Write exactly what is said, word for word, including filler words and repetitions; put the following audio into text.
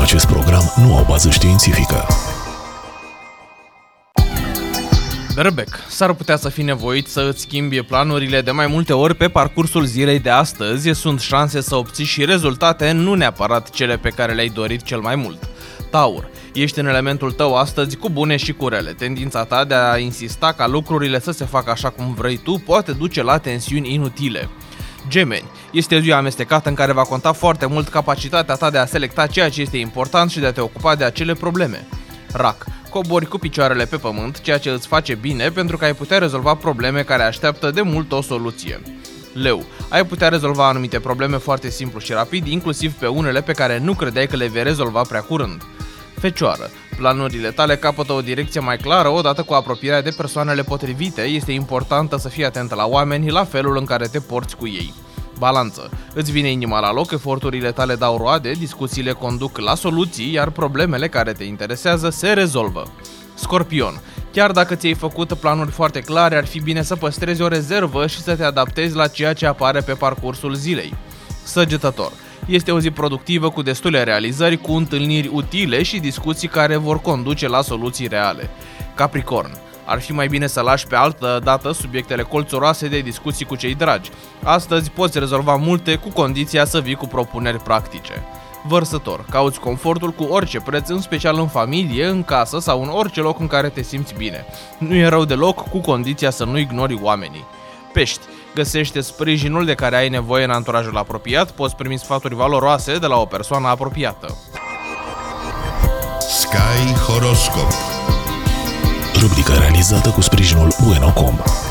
acest program nu au bază științifică. Rebec, s-ar putea să fii nevoit să îți schimbi planurile de mai multe ori pe parcursul zilei de astăzi. Sunt șanse să obții și rezultate, nu neapărat cele pe care le-ai dorit cel mai mult. Taur, ești în elementul tău astăzi cu bune și cu rele. Tendința ta de a insista ca lucrurile să se facă așa cum vrei tu poate duce la tensiuni inutile. Gemeni, este o zi amestecată în care va conta foarte mult capacitatea ta de a selecta ceea ce este important și de a te ocupa de acele probleme. Rac, cobori cu picioarele pe pământ, ceea ce îți face bine pentru că ai putea rezolva probleme care așteaptă de mult o soluție. Leu, ai putea rezolva anumite probleme foarte simplu și rapid, inclusiv pe unele pe care nu credeai că le vei rezolva prea curând. Fecioară, planurile tale capătă o direcție mai clară odată cu apropierea de persoanele potrivite, este importantă să fii atentă la oameni, la felul în care te porți cu ei. Balanță, îți vine inima la loc, eforturile tale dau roade, discuțiile conduc la soluții, iar problemele care te interesează se rezolvă. Scorpion, chiar dacă ți-ai făcut planuri foarte clare, ar fi bine să păstrezi o rezervă și să te adaptezi la ceea ce apare pe parcursul zilei. Săgetător, este o zi productivă cu destule realizări, cu întâlniri utile și discuții care vor conduce la soluții reale. Capricorn, ar fi mai bine să lași pe altă dată subiectele colțuroase de discuții cu cei dragi. Astăzi poți rezolva multe cu condiția să vii cu propuneri practice. Vărsător, cauți confortul cu orice preț, în special în familie, în casă sau în orice loc în care te simți bine. Nu e rău deloc, cu condiția să nu ignori oamenii. Pești, găsește sprijinul de care ai nevoie în anturajul apropiat, poți primi sfaturi valoroase de la o persoană apropiată. Sky Horoscope, rubrica realizată cu sprijinul Bueno punct com.